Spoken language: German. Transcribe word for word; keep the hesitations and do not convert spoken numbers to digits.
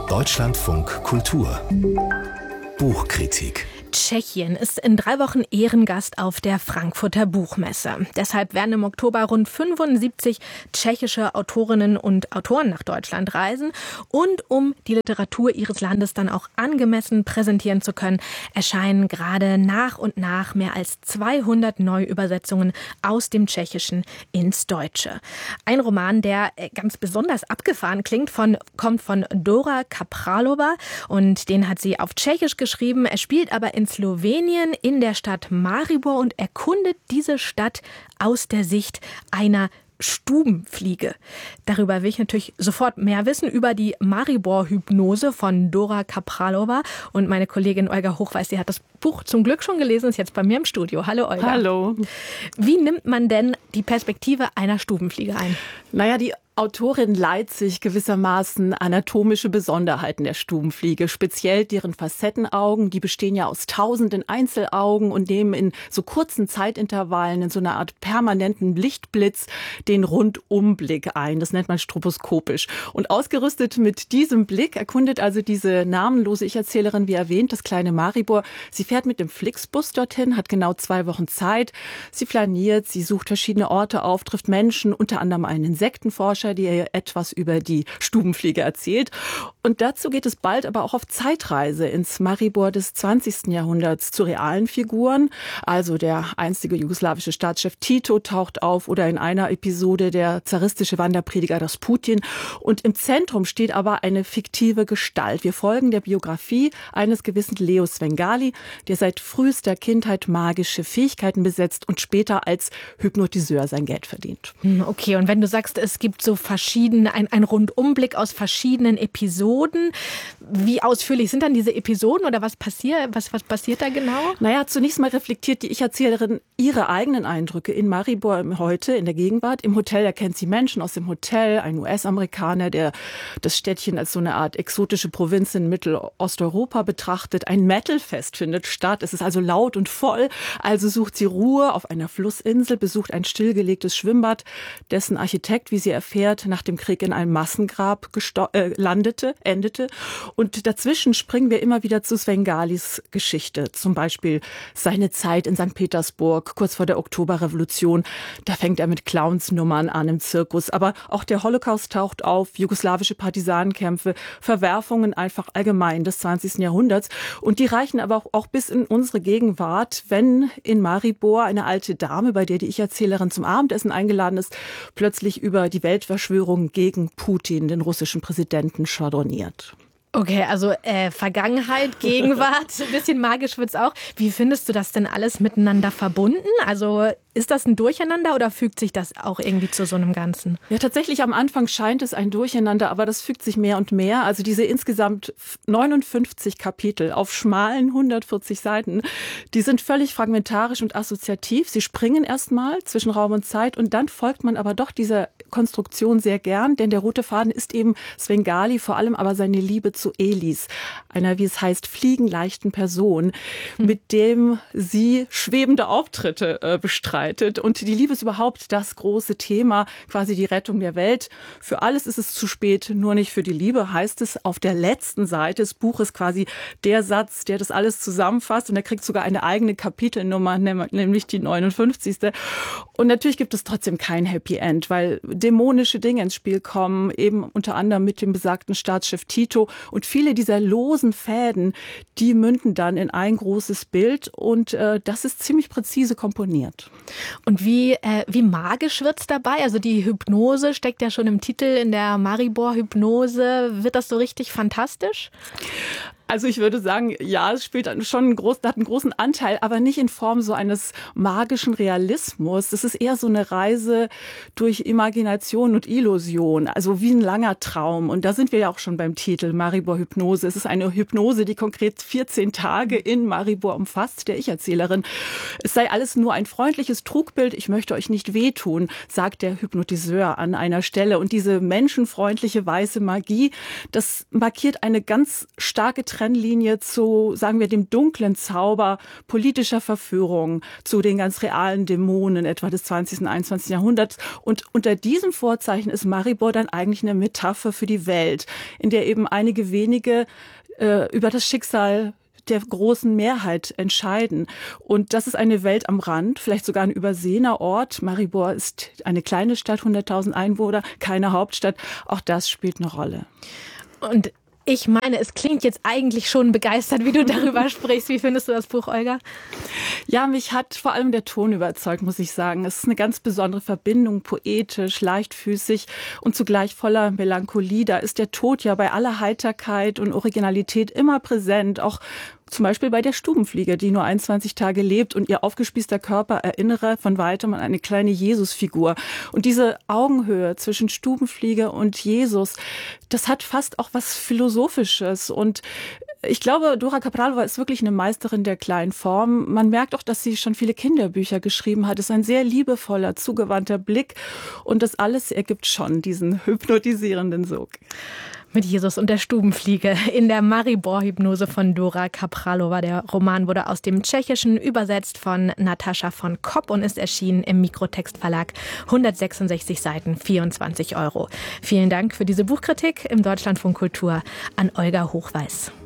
Deutschlandfunk Kultur Buchkritik. Tschechien ist in drei Wochen Ehrengast auf der Frankfurter Buchmesse. Deshalb werden im Oktober rund fünfundsiebzig tschechische Autorinnen und Autoren nach Deutschland reisen. Und um die Literatur ihres Landes dann auch angemessen präsentieren zu können, erscheinen gerade nach und nach mehr als zweihundert Neuübersetzungen aus dem Tschechischen ins Deutsche. Ein Roman, der ganz besonders abgefahren klingt, von, kommt von Dora Kapralova und den hat sie auf Tschechisch geschrieben. Er spielt aber in Slowenien in der Stadt Maribor und erkundet diese Stadt aus der Sicht einer Stubenfliege. Darüber will ich natürlich sofort mehr wissen, über die Maribor-Hypnose von Dora Kapralova. Und meine Kollegin Olga Hochweiß, die hat das Buch zum Glück schon gelesen, ist jetzt bei mir im Studio. Hallo Olga. Hallo. Wie nimmt man denn die Perspektive einer Stubenfliege ein? Naja, die Autorin leiht sich gewissermaßen anatomische Besonderheiten der Stubenfliege, speziell deren Facettenaugen. Die bestehen ja aus tausenden Einzelaugen und nehmen in so kurzen Zeitintervallen, in so einer Art permanenten Lichtblitz, den Rundumblick ein. Das nennt man stroboskopisch. Und ausgerüstet mit diesem Blick erkundet also diese namenlose Ich-Erzählerin, wie erwähnt, das kleine Maribor. Sie fährt mit dem Flixbus dorthin, hat genau zwei Wochen Zeit. Sie flaniert, sie sucht verschiedene Orte auf, trifft Menschen, unter anderem einen Insektenforscher, die ihr etwas über die Stubenfliege erzählt. Und dazu geht es bald aber auch auf Zeitreise ins Maribor des zwanzigsten Jahrhunderts zu realen Figuren. Also der einstige jugoslawische Staatschef Tito taucht auf oder in einer Episode der zaristische Wanderprediger Rasputin. Und im Zentrum steht aber eine fiktive Gestalt. Wir folgen der Biografie eines gewissen Leo Svengali, der seit frühester Kindheit magische Fähigkeiten besitzt und später als Hypnotiseur sein Geld verdient. Okay, und wenn du sagst, es gibt so verschiedene, ein, ein Rundumblick aus verschiedenen Episoden. Wie ausführlich sind dann diese Episoden oder was passiert, was, was passiert da genau? Naja, zunächst mal reflektiert die Ich-Erzählerin ihre eigenen Eindrücke in Maribor heute, in der Gegenwart. Im Hotel erkennt sie Menschen aus dem Hotel, ein U S-Amerikaner, der das Städtchen als so eine Art exotische Provinz in Mittelosteuropa betrachtet. Ein Metalfest findet statt. Es ist also laut und voll. Also sucht sie Ruhe auf einer Flussinsel, besucht ein stillgelegtes Schwimmbad, dessen Architekt, wie sie erfährt, nach dem Krieg in einem Massengrab äh, landete, endete. Und dazwischen springen wir immer wieder zu Svengalis Geschichte. Zum Beispiel seine Zeit in Sankt Petersburg, kurz vor der Oktoberrevolution. Da fängt er mit Clownsnummern an im Zirkus. Aber auch der Holocaust taucht auf, jugoslawische Partisanenkämpfe, Verwerfungen einfach allgemein des zwanzigsten Jahrhunderts. Und die reichen aber auch, auch bis in unsere Gegenwart, wenn in Maribor eine alte Dame, bei der die Ich-Erzählerin zum Abendessen eingeladen ist, plötzlich über die Weltverschwörung gegen Putin, den russischen Präsidenten, schwadroniert. Okay, also äh, Vergangenheit, Gegenwart, ein bisschen magisch wird's auch. Wie findest du das denn alles miteinander verbunden? Also ist das ein Durcheinander oder fügt sich das auch irgendwie zu so einem Ganzen? Ja, tatsächlich am Anfang scheint es ein Durcheinander, aber das fügt sich mehr und mehr. Also diese insgesamt neunundfünfzig Kapitel auf schmalen hundertvierzig Seiten, die sind völlig fragmentarisch und assoziativ. Sie springen erstmal zwischen Raum und Zeit und dann folgt man aber doch dieser Konstruktion sehr gern, denn der rote Faden ist eben Svengali, vor allem aber seine Liebe zu Elis, einer, wie es heißt, fliegenleichten Person, mit dem sie schwebende Auftritte äh, bestreitet. Und die Liebe ist überhaupt das große Thema, quasi die Rettung der Welt. Für alles ist es zu spät, nur nicht für die Liebe, heißt es auf der letzten Seite des Buches quasi der Satz, der das alles zusammenfasst. Und er kriegt sogar eine eigene Kapitelnummer, nämlich die neunundfünfzigste. Und natürlich gibt es trotzdem kein Happy End, weil dämonische Dinge ins Spiel kommen, eben unter anderem mit dem besagten Staatschef Tito. Und viele dieser losen Fäden, die münden dann in ein großes Bild und äh, das ist ziemlich präzise komponiert. Und wie, äh, wie magisch wird's dabei? Also die Hypnose steckt ja schon im Titel, in der Maribor-Hypnose. Wird das so richtig fantastisch? Also ich würde sagen, ja, es spielt schon einen großen, hat einen großen Anteil, aber nicht in Form so eines magischen Realismus. Das ist eher so eine Reise durch Imagination und Illusion, also wie ein langer Traum. Und da sind wir ja auch schon beim Titel Maribor-Hypnose. Es ist eine Hypnose, die konkret vierzehn Tage in Maribor umfasst, der Ich-Erzählerin. Es sei alles nur ein freundliches Trugbild, ich möchte euch nicht wehtun, sagt der Hypnotiseur an einer Stelle. Und diese menschenfreundliche weiße Magie, das markiert eine ganz starke Trennung Trennlinie zu, sagen wir, dem dunklen Zauber politischer Verführung, zu den ganz realen Dämonen etwa des zwanzigsten und einundzwanzigsten Jahrhunderts. Und unter diesem Vorzeichen ist Maribor dann eigentlich eine Metapher für die Welt, in der eben einige wenige äh, über das Schicksal der großen Mehrheit entscheiden. Und das ist eine Welt am Rand, vielleicht sogar ein übersehener Ort. Maribor ist eine kleine Stadt, hunderttausend Einwohner, keine Hauptstadt. Auch das spielt eine Rolle. Und ich meine, es klingt jetzt eigentlich schon begeistert, wie du darüber sprichst. Wie findest du das Buch, Olga? Ja, mich hat vor allem der Ton überzeugt, muss ich sagen. Es ist eine ganz besondere Verbindung, poetisch, leichtfüßig und zugleich voller Melancholie. Da ist der Tod ja bei aller Heiterkeit und Originalität immer präsent, auch zum Beispiel bei der Stubenfliege, die nur einundzwanzig Tage lebt und ihr aufgespießter Körper erinnere von weitem an eine kleine Jesusfigur. Und diese Augenhöhe zwischen Stubenfliege und Jesus, das hat fast auch was Philosophisches. Und ich glaube, Dora Capralova ist wirklich eine Meisterin der kleinen Form. Man merkt auch, dass sie schon viele Kinderbücher geschrieben hat. Es ist ein sehr liebevoller, zugewandter Blick. Und das alles ergibt schon diesen hypnotisierenden Sog. Mit Jesus und der Stubenfliege in der Maribor-Hypnose von Dora Capralova. Der Roman wurde aus dem Tschechischen übersetzt von Natascha von Kopp und ist erschienen im Mikrotext Verlag. hundertsechsundsechzig Seiten, vierundzwanzig Euro. Vielen Dank für diese Buchkritik im Deutschlandfunk Kultur an Olga Hochweis.